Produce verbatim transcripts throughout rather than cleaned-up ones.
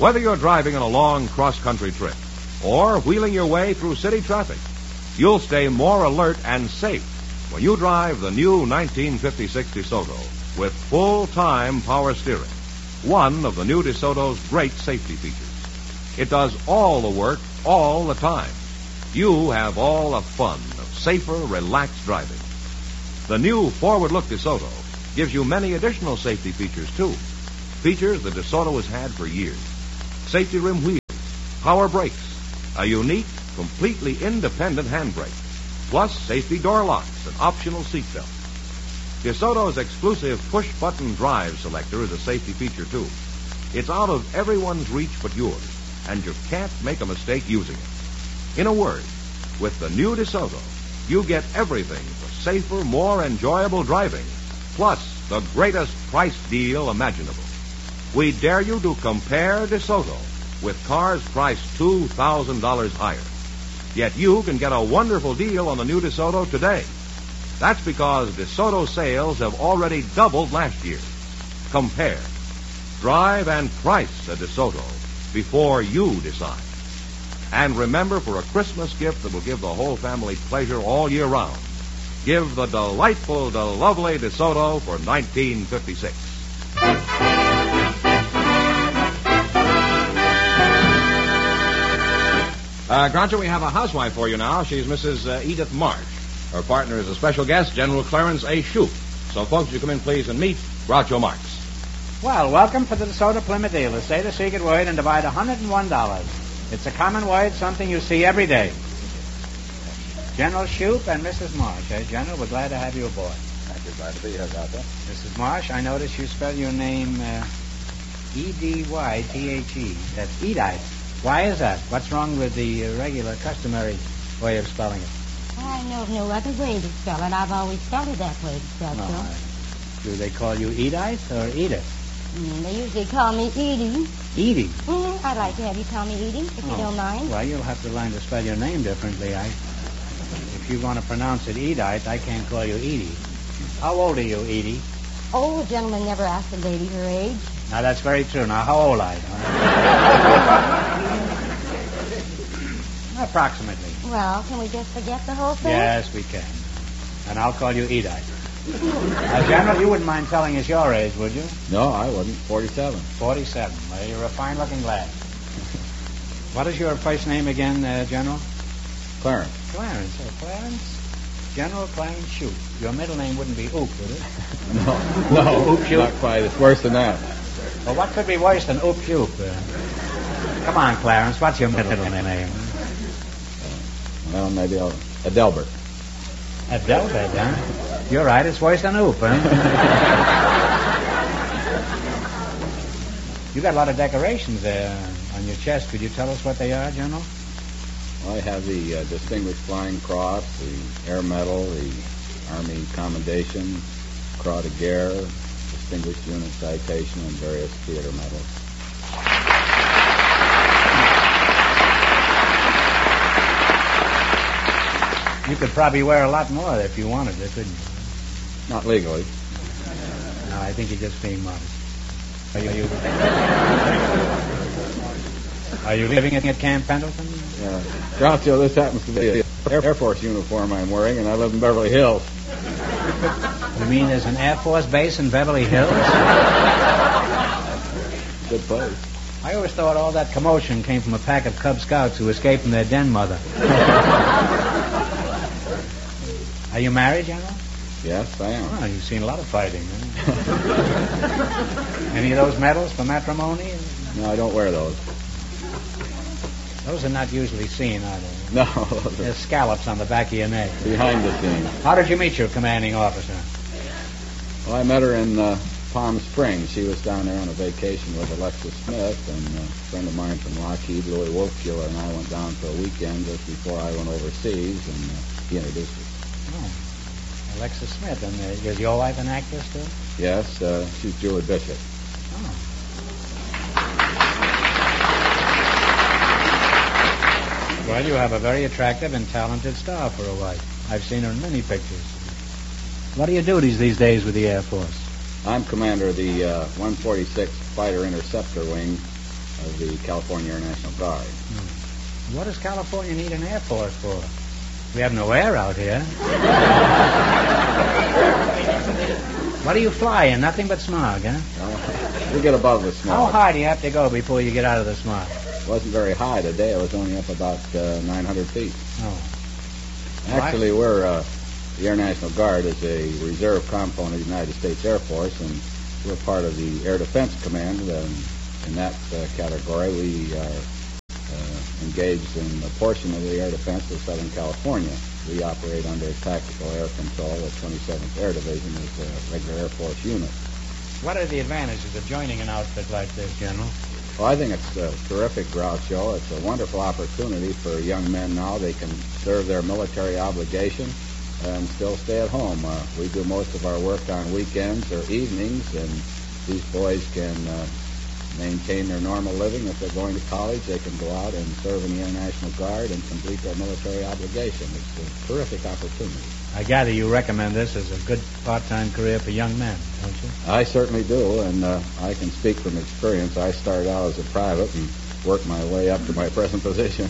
Whether you're driving on a long cross-country trip or wheeling your way through city traffic, you'll stay more alert and safe when you drive the new nineteen fifty-six DeSoto with full-time power steering, one of the new DeSoto's great safety features. It does all the work all the time. You have all the fun of safer, relaxed driving. The new forward-look DeSoto gives you many additional safety features, too. Features the DeSoto has had for years. Safety rim wheels, power brakes, a unique, completely independent handbrake, plus safety door locks and optional seatbelt. DeSoto's exclusive push-button drive selector is a safety feature, too. It's out of everyone's reach but yours, and you can't make a mistake using it. In a word, with the new DeSoto, you get everything for safer, more enjoyable driving, plus the greatest price deal imaginable. We dare you to compare DeSoto with cars priced two thousand dollars higher. Yet you can get a wonderful deal on the new DeSoto today. That's because DeSoto sales have already doubled last year. Compare. Drive and price a DeSoto before you decide. And remember, for a Christmas gift that will give the whole family pleasure all year round, give the delightful, the lovely DeSoto for nineteen fifty-six. Uh, Groucho, we have a housewife for you now. She's Missus Uh, Edith Marsh. Her partner is a special guest, General Clarence A. Shoup. So, folks, you come in, please, and meet Groucho Marx. Well, welcome to the DeSoto Plymouth dealer. Say the secret word and divide one hundred one dollars. It's a common word, something you see every day. General Shoup and Missus Marsh. Eh, General, we're glad to have you aboard. Thank you. Glad to be here, Doctor. Missus Marsh, I notice you spell your name uh, E D Y T H E. That's Edith. Why is that? What's wrong with the uh, regular, customary way of spelling it? I know of no other way to spell it. I've always spelled it that way to spell No, so. I, do they call you Edith or Edith? Mm, they usually call me Edie. Edie? Mm, I'd like to have you call me Edie, if Oh. you don't mind. Well, you'll have to learn to spell your name differently. I, if you want to pronounce it Edith, I can't call you Edie. How old are you, Edie? Oh, a gentleman never asked a lady her age. Now, that's very true. Now, how old are you? Approximately. Well, can we just forget the whole thing? Yes, we can. And I'll call you Edith. Now, General, you wouldn't mind telling us your age, would you? No, I wouldn't. Forty-seven. Forty-seven. Well, you're a fine-looking lad. What is your first name again, uh, General? Clarence. Clarence. Oh, Clarence. General Clarence Shoup. Your middle name wouldn't be Oop, would it? No, no, Oop Shoup. not quite. It's worse than that. Well, what could be worse than Oop Shoup? Uh, come on, Clarence. What's your middle name? Well, maybe I'll, Adelbert. Adelbert, huh? You're right. It's worse than Oop, huh? You got a lot of decorations there on your chest. Could you tell us what they are, General? Well, I have the uh, Distinguished Flying Cross, the Air Medal, the Army Commendation, Croix de Guerre, Distinguished Unit Citation, and various theater medals. You could probably wear a lot more if you wanted to, couldn't you? Not legally. No, I think you're just being modest. Are you, are you, are you living at Camp Pendleton? Yeah. Groucho, this happens to be the Air Force uniform I'm wearing, and I live in Beverly Hills. You mean there's an Air Force base in Beverly Hills? Good place. I always thought all that commotion came from a pack of Cub Scouts who escaped from their den mother. Are you married, General? Yes, I am. Oh, you've seen a lot of fighting, huh? Any of those medals for matrimony? No, I don't wear those. Those are not usually seen, are they? No. There's scallops on the back of your neck. Behind the scenes. How did you meet your commanding officer? Well, I met her in uh, Palm Springs. She was down there on a vacation with Alexis Smith, and a friend of mine from Lockheed, Louis Wolfkiller, and I went down for a weekend just before I went overseas, and uh, he introduced us. Oh, Alexis Smith. And uh, is your wife an actress, too? Yes, uh, she's Julie Bishop. Oh. Well, you have a very attractive and talented star for a wife. I've seen her in many pictures. What are your duties these days with the Air Force? I'm commander of the uh, one forty-sixth Fighter Interceptor Wing of the California Air National Guard. Hmm. What does California need an Air Force for? We have no air out here. What do you fly in? Nothing but smog, huh? Uh, we get above the smog. How high do you have to go before you get out of the smog? It wasn't very high today. It was only up about uh, nine hundred feet. Oh. Actually, we're, uh, the Air National Guard is a reserve component of the United States Air Force, and we're part of the Air Defense Command. And in that uh, category, we are uh, engaged in a portion of the air defense of Southern California. We operate under tactical air control. The twenty-seventh Air Division is a regular Air Force unit. What are the advantages of joining an outfit like this, General? Well, I think it's a terrific, Groucho. It's a wonderful opportunity for young men now. They can serve their military obligation and still stay at home. Uh, we do most of our work on weekends or evenings, and these boys can uh, maintain their normal living. If they're going to college, they can go out and serve in the Air National Guard and complete their military obligation. It's a terrific opportunity. I gather you recommend this as a good part-time career for young men, don't you? I certainly do, and uh, I can speak from experience. I started out as a private and worked my way up to my present position.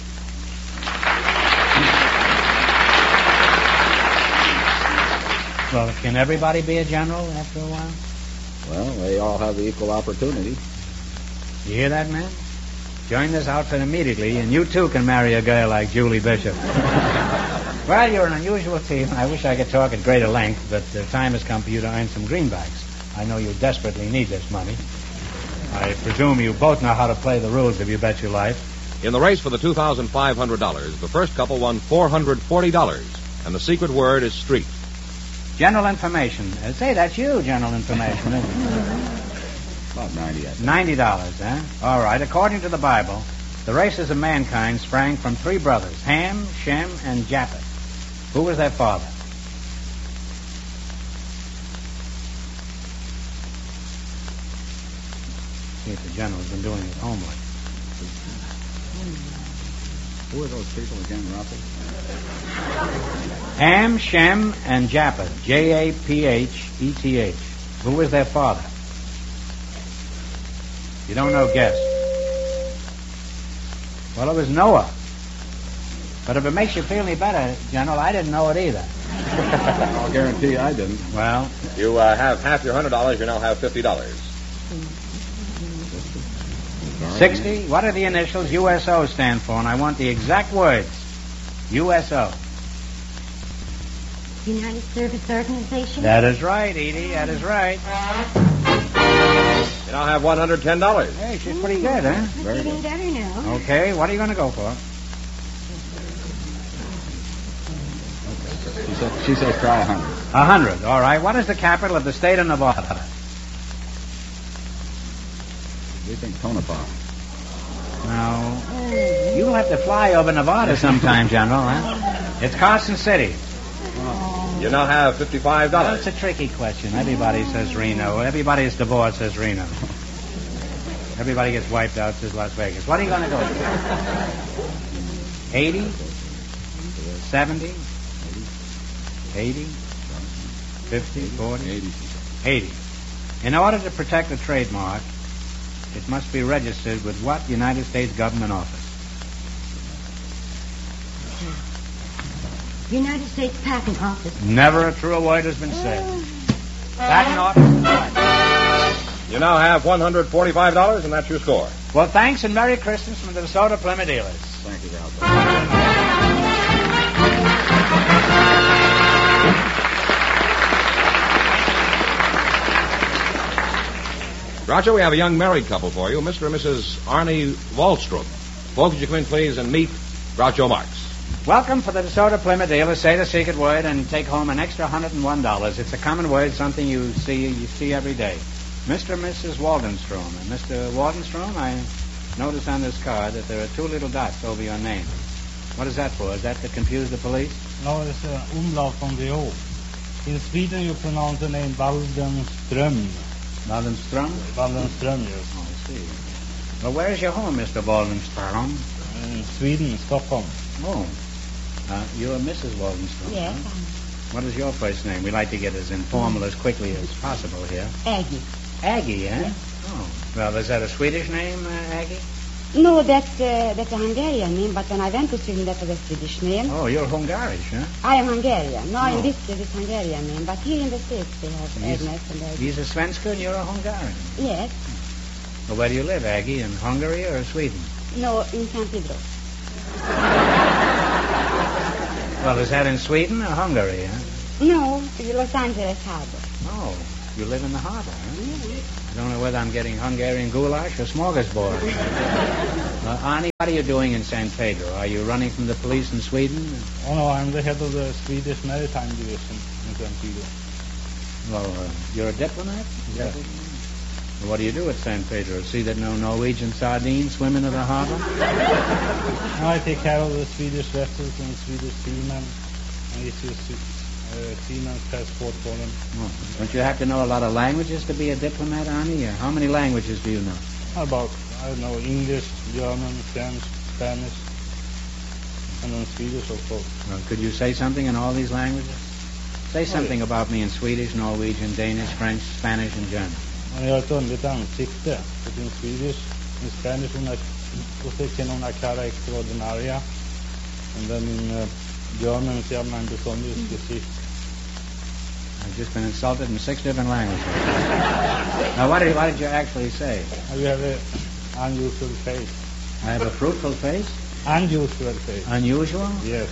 Well, can everybody be a general after a while? Well, they all have the equal opportunity. You hear that, man? Join this outfit immediately, and you too can marry a girl like Julie Bishop. Well, you're an unusual team. I wish I could talk at greater length, but the time has come for you to earn some greenbacks. I know you desperately need this money. I presume you both know how to play the rules of You Bet Your Life. In the race for the two thousand five hundred dollars, the first couple won four hundred forty dollars, and the secret word is street. General information. Uh, say, that's you, general information, isn't it? About ninety, I think. ninety dollars, eh? All right. According to the Bible, the races of mankind sprang from three brothers, Ham, Shem, and Japheth. Who was their father? See if the general's been doing his homework. Who are those people again, Ralphie? Ham, Shem, and Japheth. J A P H E T H. Who was their father? You don't know, guess. Well, it was Noah. But if it makes you feel any better, General, I didn't know it either. I'll guarantee I didn't. Well, You uh, have half your one hundred dollars. You now have fifty dollars. sixty. What do the initials U S O stand for? And I want the exact words. U S O. United Service Organization? That is right, Edie. That is right. You now have one hundred ten dollars. Hey, she's pretty good, huh? We're getting better now. Okay, what are you going to go for? She says, she says try a hundred. A hundred. All right. What is the capital of the state of Nevada? We think Tonopah. No. You'll have to fly over Nevada sometime, General, huh? It's Carson City. You now have fifty-five Well, dollars. it's a tricky question. Everybody says Reno. Everybody is divorced says Reno. Everybody gets wiped out says Las Vegas. What are you going to go with? eighty? seventy? eighty? fifty? forty? Eighty. eighty. In order to protect a trademark, it must be registered with what United States government office? United States Patent Office. Never a truer word has been said. Patent office. You now have one hundred forty-five dollars, and that's your score. Well, thanks and Merry Christmas from the DeSoto Plymouth dealers. Thank you, Ralph. Groucho, we have a young married couple for you, Mister and Missus Arnie Wallstrom. Folks, would you come in, please, and meet Groucho Marx. Welcome for the DeSoto Plymouth dealers. Say the secret word and take home an extra one hundred one dollars. It's a common word, something you see you see every day. Mister and Missus Waldenstrom. And Mister Waldenstrom, I notice on this card that there are two little dots over your name. What is that for? Is that to confuse the police? No, it's uh, umlaut on the O. In Sweden, you pronounce the name Waldenström. Waldenstrom? Waldenström, yes. Oh, I see. Well, where is your home, Mister Waldenstrom? In Sweden, Stockholm. Oh. Uh, you're Missus Waldenstrom. Yes, Huh? What is your first name? We like to get as informal as quickly as possible here. I'm Aggie. Aggie, eh? Yes. Oh. Well, is that a Swedish name, uh, Aggie? No, that's uh, that's a Hungarian name, but when I went to Sweden, that was a Swedish name. Oh, you're Hungarish, huh? I am Hungarian. No, Oh. in this case, it's Hungarian name, but here in the States, they have He's- Ernest and they... He's a Svenska and you're a Hungarian. Yes. Well, where do you live, Aggie? In Hungary or Sweden? No, in San Pedro. Well, is that in Sweden or Hungary, huh? No, Los Angeles Harbor. Oh, you live in the harbor, huh? I don't know whether I'm getting Hungarian goulash or smorgasbord. uh, Arnie, what are you doing in San Pedro? Are you running from the police in Sweden? Oh no, I'm the head of the Swedish Maritime Division in San Pedro. Well, uh, you're a diplomat? Is that Yes. it? Well, what do you do at San Pedro? See that no Norwegian sardines swim into the harbor? Now I take care of the Swedish vessels and Swedish seamen and issue uh, seamen's passport for them. Oh, don't you have to know a lot of languages to be a diplomat, Arnie? Or how many languages do you know? About, I don't know, English, German, French, Spanish, and then Swedish, of course. Well, could you say something in all these languages? Say something about me in Swedish, Norwegian, Danish, French, Spanish, and German. Man gör ett underligt ansikte. Det in Swedish, in Spanish, una, usted tiene una cara extraordinaria. And then in uh, German, se habla en besonders Gesicht. I've just been insulted in six different languages. Now, what did, what did you actually say? You have an unusual face. I have a fruitful face? Unusual face. Unusual? Yes.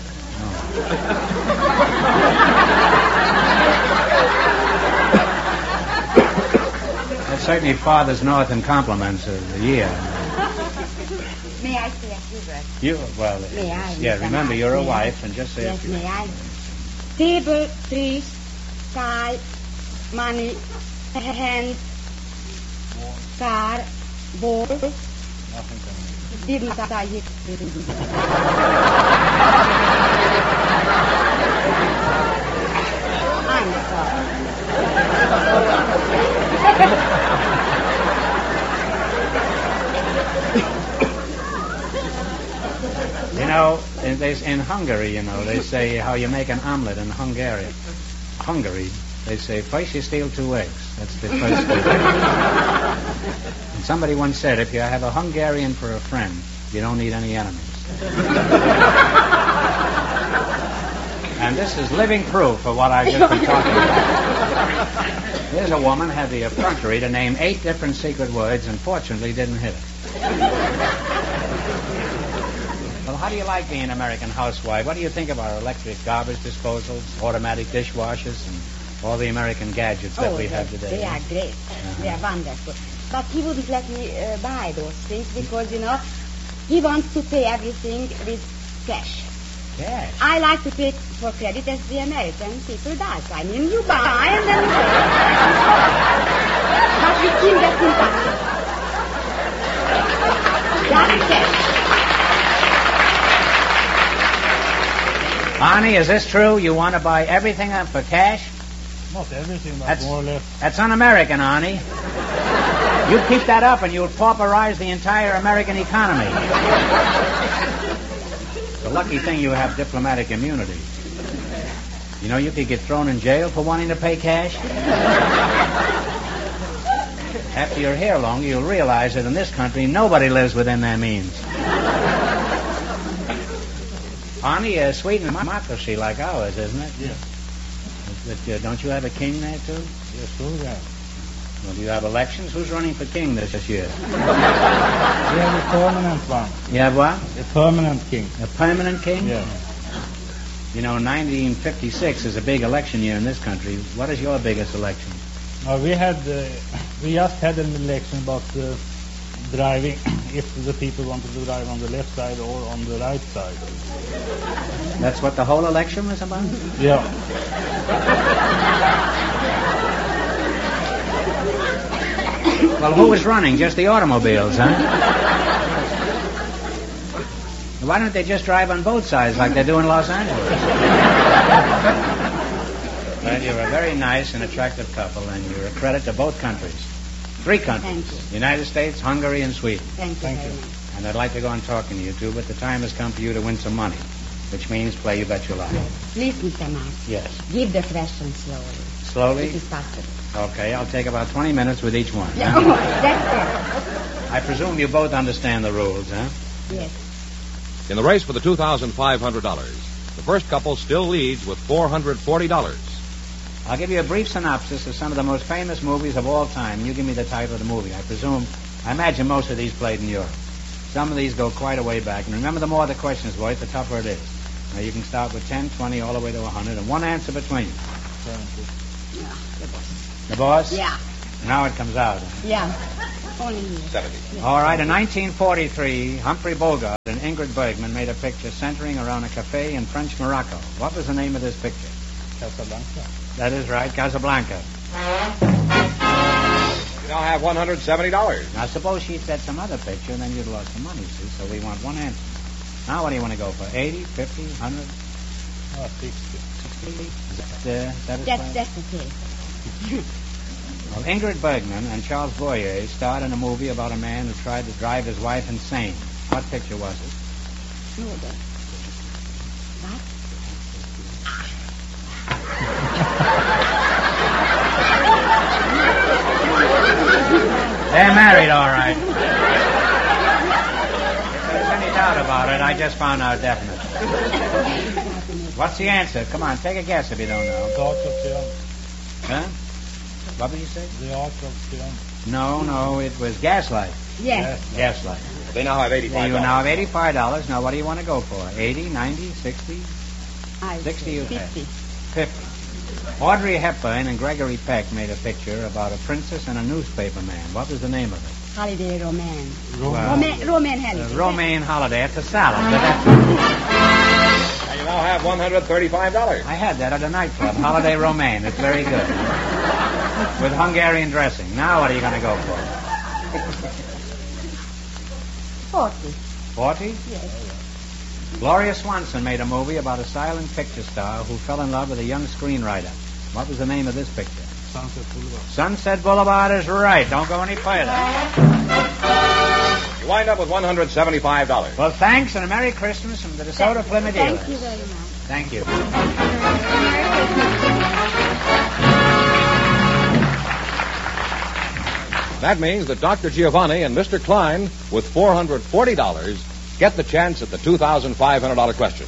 That certainly father's north in compliments of the year. May I say a few words? You, well, May I, yeah, Mister remember, Mark? you're a May wife, I? and just say a Yes, few. may I? Table, trees, sky, money, hand, car, ball. Nothing coming. Didn't I hit? I'm sorry. You know, in, they, in Hungary, you know, they say how you make an omelet in Hungary. Hungary, they say, first you steal two eggs. That's the first thing. And somebody once said, if you have a Hungarian for a friend, you don't need any enemies. And this is living proof of what I've just been talking about. Here's a woman had the effrontery to name eight different secret words and fortunately didn't hit it. Well, how do you like being an American housewife? What do you think of our electric garbage disposals, automatic dishwashers, and all the American gadgets that Oh, we they, have today? they are great. They are wonderful. But he wouldn't let me uh, buy those things because, you know, he wants to pay everything with cash. Cash? I like to pay for credit as the American people does. I mean, you buy and then you pay. But with him, that's impossible. Just cash. Arnie, is this true? You want to buy everything up for cash? Not everything, but That's- more or less. That's un-American, Arnie. You keep that up and you'll pauperize the entire American economy. The lucky thing you have diplomatic immunity. You know, you could get thrown in jail for wanting to pay cash. After you're here longer, you'll realize that in this country, nobody lives within their means. Arnie, uh, Sweden is a democracy like ours, isn't it? Yeah. But, uh, don't you have a king there, too? Yes, sure, yeah. Well, do you have elections? Who's running for king this year? We have a permanent one. You have what? A permanent king. A permanent king? Yeah. You know, nineteen fifty-six is a big election year in this country. What is your biggest election? Now, we had, uh, we just had an election about uh, driving, if the people wanted to drive on the left side or on the right side. That's what the whole election was about? Yeah. Well, who was running? Just the automobiles, huh? Why don't they just drive on both sides like they do in Los Angeles? Well, you're a very nice and attractive couple, and you're a credit to both countries. Three countries. Thank you. United States, Hungary, and Sweden. Thank you Thank very you. much. And I'd like to go on talking to you two, but the time has come for you to win some money, which means play You Bet Your Life. Please, Mister Mark, Yes. give the question slowly. Slowly? It is possible. Okay, I'll take about twenty minutes with each one. Yeah, huh? oh, that's I presume you both understand the rules, huh? it. Yes. In the race for the two thousand five hundred dollars, the first couple still leads with four hundred forty dollars. I'll give you a brief synopsis of some of the most famous movies of all time, and you give me the title of the movie. I presume, I imagine most of these played in Europe. Some of these go quite a way back, and remember, the more the question is voiced, the tougher it is. Now, you can start with ten, twenty, all the way to one hundred, and one answer between. Yeah, the boss. The boss? Yeah, Now it comes out. yeah. Only here. seventy. All right, in nineteen forty-three, Humphrey Bogart and Ingrid Bergman made a picture centering around a cafe in French Morocco. What was the name of this picture? Casablanca. That is right, Casablanca. You now have one hundred seventy dollars. Now, suppose she said some other picture, and then you'd lost some money, see? So we want one answer. Now, what do you want to go for? eighty, fifty, one hundred? Oh, sixty. sixty? Is that, uh, that is That's, fine? that's okay. Well, Ingrid Bergman and Charles Boyer starred in a movie about a man who tried to drive his wife insane. What picture was it? No, that. What? They're married, all right. If there's any doubt about it, I just found out definitely. What's the answer? Come on, take a guess if you don't know. The Art of Triumph. Huh? What did you say? The Art of Triumph. No, no, it was Gaslight. Yes. Gaslight. They now have eighty-five You dollars. now have eighty-five dollars. Now, what do you want to go for? eighty, ninety, sixty, I sixty you have. fifty. fifty. Audrey Hepburn and Gregory Peck made a picture about a princess and a newspaper man. What was the name of it? Holiday romance. Well, Roman, Roman uh, holiday. Romaine Holiday. It's a salad. But that's, And you now have one hundred thirty-five dollars. I had that at a nightclub. Holiday Romaine. It's very good. With Hungarian dressing. Now what are you going to go for? Forty. Forty? Yes. Gloria Swanson made a movie about a silent picture star who fell in love with a young screenwriter. What was the name of this picture? Sunset Boulevard. Sunset Boulevard is right. Don't go any further. You wind up with one hundred seventy-five dollars. Well, thanks and a Merry Christmas from the DeSoto Plymouth Thank Dealers. you very much. Thank you. That means that Doctor Giovanni and Mister Klein, with four hundred forty dollars, get the chance at the two thousand five hundred dollars question.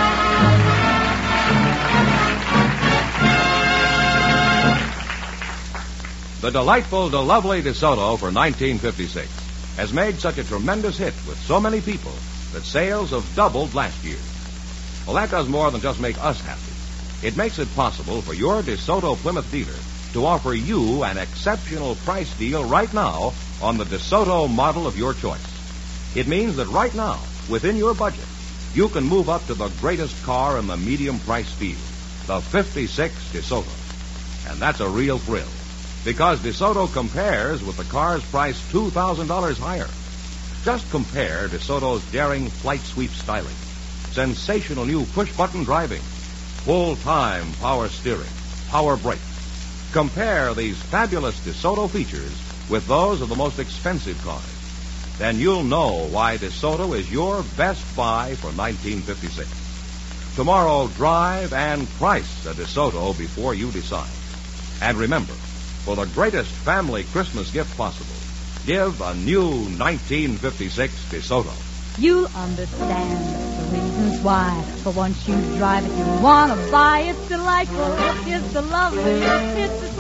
The delightful, the lovely DeSoto for nineteen fifty-six has made such a tremendous hit with so many people that sales have doubled last year. Well, that does more than just make us happy. It makes it possible for your DeSoto Plymouth dealer to offer you an exceptional price deal right now on the DeSoto model of your choice. It means that right now, within your budget, you can move up to the greatest car in the medium price field, the fifty-six DeSoto. And that's a real thrill, because DeSoto compares with the cars priced two thousand dollars higher. Just compare DeSoto's daring flight sweep styling, sensational new push-button driving, full-time power steering, power brakes. Compare these fabulous DeSoto features with those of the most expensive cars. Then you'll know why DeSoto is your best buy for nineteen fifty-six. Tomorrow, drive and price a DeSoto before you decide. And remember, for the greatest family Christmas gift possible, give a new nineteen fifty-six DeSoto. You'll understand the reasons why. For once you drive it, you'll want to buy it. It's delightful. It's the lovely. It's the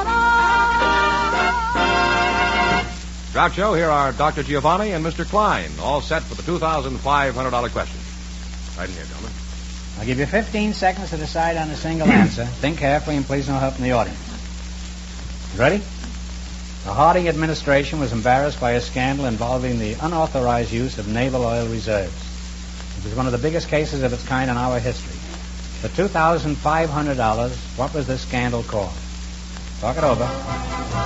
Groucho, here are Doctor Giovanni and Mister Klein, all set for the two thousand five hundred dollars question. Right in here, gentlemen. I'll give you fifteen seconds to decide on a single answer. Think carefully and please no help from the audience. Ready? The Harding administration was embarrassed by a scandal involving the unauthorized use of naval oil reserves. It was one of the biggest cases of its kind in our history. For two thousand five hundred dollars, what was this scandal called? Talk it over.